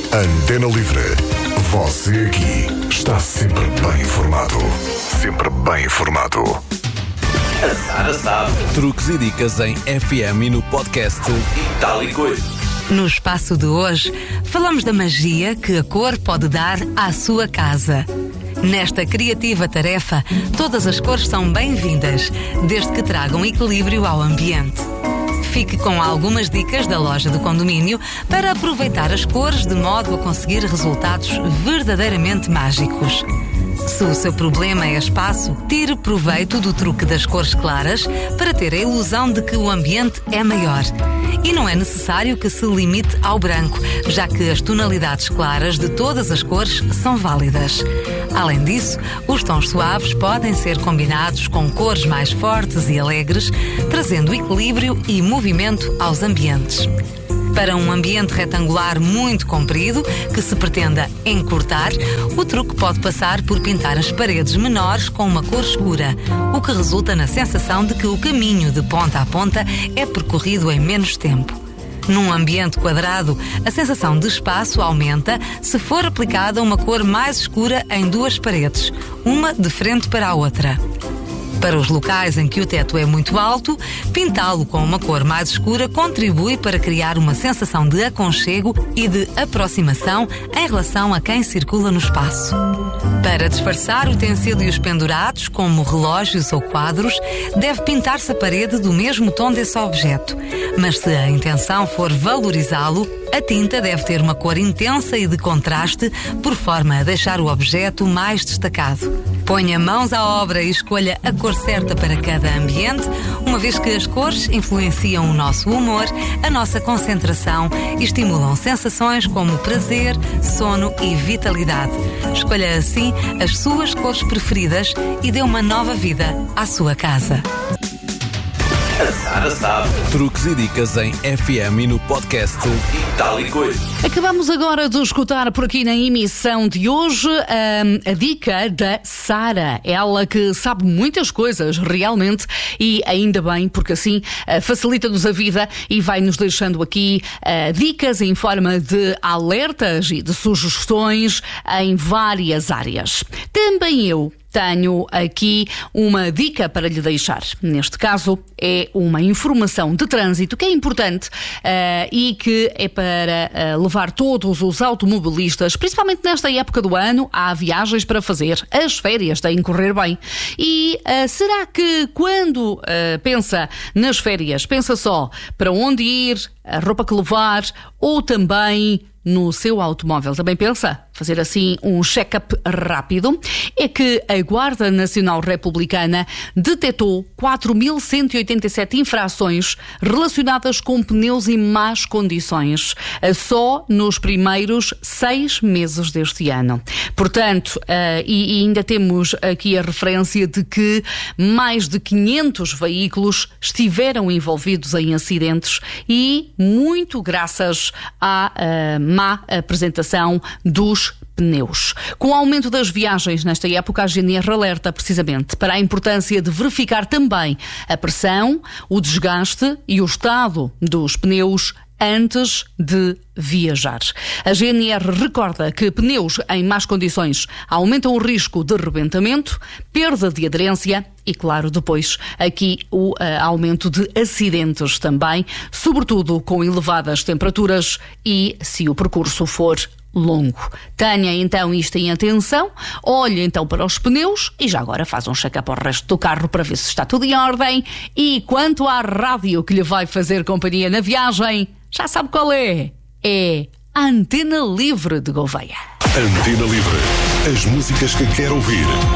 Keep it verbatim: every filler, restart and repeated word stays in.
Antena Livre. Você aqui está sempre bem informado. Sempre bem informado. A Sara sabe. Truques e dicas em F M e no podcast e tal e coisa. No espaço de hoje, falamos da magia que a cor pode dar à sua casa. Nesta criativa tarefa, todas as cores são bem-vindas, desde que tragam equilíbrio ao ambiente. Fique com algumas dicas da loja do condomínio para aproveitar as cores de modo a conseguir resultados verdadeiramente mágicos. Se o seu problema é espaço, tire proveito do truque das cores claras para ter a ilusão de que o ambiente é maior. E não é necessário que se limite ao branco, já que as tonalidades claras de todas as cores são válidas. Além disso, os tons suaves podem ser combinados com cores mais fortes e alegres, trazendo equilíbrio e movimento aos ambientes. Para um ambiente retangular muito comprido, que se pretenda encurtar, o truque pode passar por pintar as paredes menores com uma cor escura, o que resulta na sensação de que o caminho de ponta a ponta é percorrido em menos tempo. Num ambiente quadrado, a sensação de espaço aumenta se for aplicada uma cor mais escura em duas paredes, uma de frente para a outra. Para os locais em que o teto é muito alto, pintá-lo com uma cor mais escura contribui para criar uma sensação de aconchego e de aproximação em relação a quem circula no espaço. Para disfarçar utensílios pendurados, como relógios ou quadros, deve pintar-se a parede do mesmo tom desse objeto. Mas se a intenção for valorizá-lo, a tinta deve ter uma cor intensa e de contraste, por forma a deixar o objeto mais destacado. Ponha mãos à obra e escolha a cor certa para cada ambiente, uma vez que as cores influenciam o nosso humor, a nossa concentração e estimulam sensações como prazer, sono e vitalidade. Escolha assim as suas cores preferidas e dê uma nova vida à sua casa. A Sara sabe. Truques e dicas em F M e no podcast e tal e coisa. Acabamos agora de escutar por aqui na emissão de hoje um, a dica da Sara. Ela que sabe muitas coisas realmente e ainda bem, porque assim uh, facilita-nos a vida e vai-nos deixando aqui uh, dicas em forma de alertas e de sugestões em várias áreas. Também eu tenho aqui uma dica para lhe deixar. Neste caso, é uma informação de trânsito que é importante uh, e que é para uh, levar todos os automobilistas, principalmente nesta época do ano, há viagens para fazer. As férias têm que correr bem. E uh, será que quando uh, pensa nas férias, pensa só para onde ir, a roupa que levar ou também no seu automóvel? Também pensa fazer assim um check-up rápido? É que a Guarda Nacional Republicana detectou quatro mil cento e oitenta e sete infrações relacionadas com pneus em más condições, só nos primeiros seis meses deste ano. Portanto, uh, e, e ainda temos aqui a referência de que mais de quinhentos veículos estiveram envolvidos em acidentes e muito graças à uh, má apresentação dos pneus. Com o aumento das viagens nesta época, a G N R alerta precisamente para a importância de verificar também a pressão, o desgaste e o estado dos pneus antes de viajar. A G N R recorda que pneus em más condições aumentam o risco de rebentamento, perda de aderência e, claro, depois aqui o uh, aumento de acidentes também, sobretudo com elevadas temperaturas e se o percurso for longo. Tenha então isto em atenção, olhe então para os pneus e já agora faz um check-up ao resto do carro para ver se está tudo em ordem. E quanto à rádio que lhe vai fazer companhia na viagem, já sabe qual é? É a Antena Livre de Gouveia. Antena Livre. As músicas que quer ouvir.